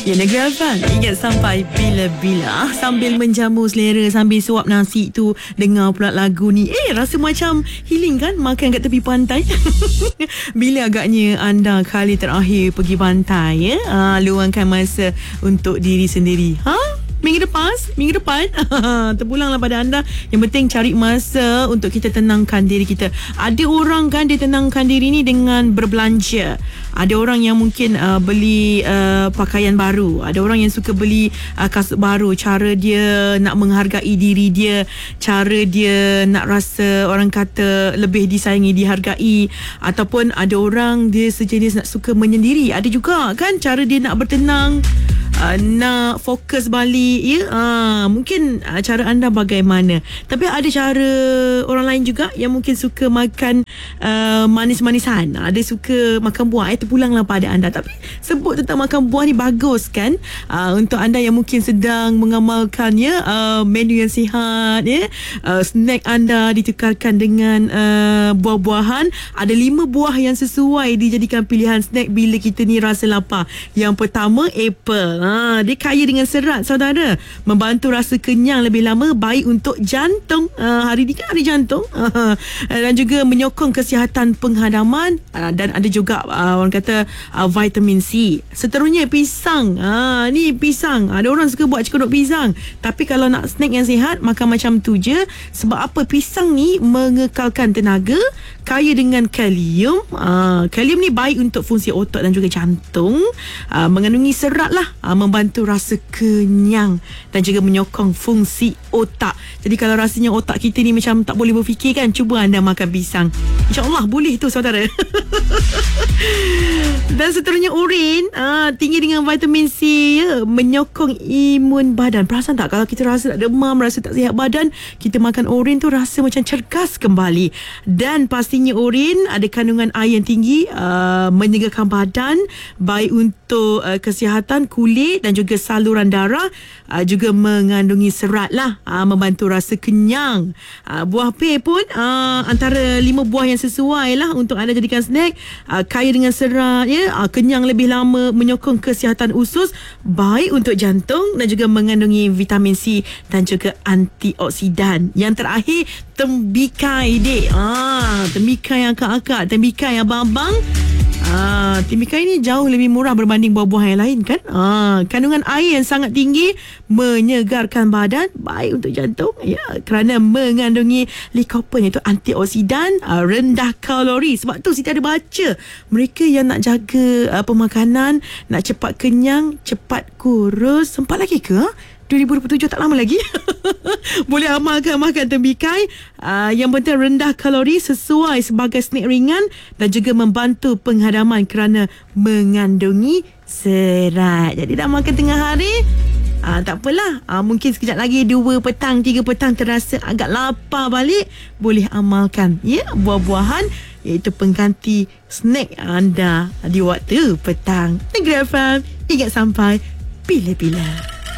Ya, Negeri Alfan, ingat sampai bila-bila sambil menjamu selera, sambil suap nasi tu, dengar pula lagu ni. Rasa macam healing kan, makan kat tepi pantai. Bila agaknya anda kali terakhir pergi pantai, luangkan masa untuk diri sendiri. Minggu depan terpulanglah pada anda. Yang penting cari masa untuk kita tenangkan diri kita. Ada orang kan dia tenangkan diri ni dengan berbelanja. Ada orang yang mungkin beli pakaian baru. Ada orang yang suka beli kasut baru. Cara dia nak menghargai diri dia, cara dia nak rasa orang kata lebih disayangi, dihargai. Ataupun ada orang dia sejenis nak suka menyendiri. Ada juga kan cara dia nak bertenang, nak fokus balik, ya. Mungkin cara anda bagaimana. Tapi ada cara orang lain juga yang mungkin suka makan manis-manisan. Ada suka makan buah. Terpulanglah pada anda. Tapi sebut tentang makan buah ni bagus kan, untuk anda yang mungkin sedang mengamalkan, ya, menu yang sihat, ya. Snack anda ditukarkan dengan buah-buahan. Ada 5 buah yang sesuai dijadikan pilihan snack bila kita ni rasa lapar. Yang pertama, apple. Dia kaya dengan serat, saudara, membantu rasa kenyang lebih lama, baik untuk jantung. Hari ni kan hari jantung. Dan juga menyokong kesihatan penghadaman. Dan ada juga orang kata vitamin C. Seterusnya pisang. Ni pisang, ada orang suka buat cekodok pisang. Tapi kalau nak snack yang sihat, makan macam tu je. Sebab apa? Pisang ni mengekalkan tenaga, kaya dengan kalium. Kalium ni baik untuk fungsi otot dan juga jantung. Mengandungi serat lah, membantu rasa kenyang dan juga menyokong fungsi otak. Jadi kalau rasanya otak kita ni macam tak boleh berfikir kan, cuba anda makan pisang. InsyaAllah boleh tu, saudara. Dan seterusnya urin, tinggi dengan vitamin C, ya, menyokong imun badan. Perasan tak kalau kita rasa tak demam, rasa tak sihat badan, kita makan urin tu rasa macam cergas kembali. Dan pastinya urin ada kandungan air yang tinggi, menyegarkan badan, baik untuk kesihatan kulit dan juga saluran darah. Juga mengandungi serat lah, membantu rasa kenyang. Buah pir pun antara 5 buah yang sesuai lah untuk anda jadikan snack. Kaya dengan serat, ya, kenyang lebih lama, menyokong kesihatan usus, baik untuk jantung dan juga mengandungi vitamin C dan juga antioksidan. Yang terakhir, tembikai, dek. Tembikai akak-akak, tembikai abang-abang. Tembikai ni jauh lebih murah berbanding buah-buah yang lain kan. Kandungan air yang sangat tinggi, menyegarkan badan, baik untuk jantung, ya, kerana mengandungi lycopene, iaitu antioksidan, rendah kalori. Sebab tu Siti ada baca, mereka yang nak jaga pemakanan, nak cepat kenyang, cepat kurus, sempat lagi ke? 2027 tak lama lagi. Boleh amalkan makan tembikai. Yang penting rendah kalori, sesuai sebagai snack ringan dan juga membantu penghadaman kerana mengandungi serat. Jadi dah makan tengah hari, tak apalah, mungkin sekejap lagi 2 petang, 3 petang terasa agak lapar balik, boleh amalkan, ya, buah-buahan, iaitu pengganti snack anda di waktu petang. Negeri FM, ingat sampai bila-bila.